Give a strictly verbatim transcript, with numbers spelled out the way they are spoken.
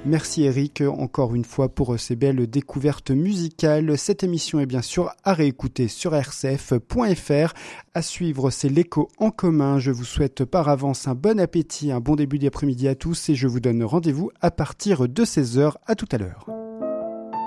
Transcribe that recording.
Merci Eric, encore une fois pour ces belles découvertes musicales. Cette émission est bien sûr à réécouter sur r c f point f r. À suivre, c'est l'écho en commun. Je vous souhaite par avance un bon appétit, un bon début d'après-midi à tous et je vous donne rendez-vous à partir de seize heures. À tout à l'heure.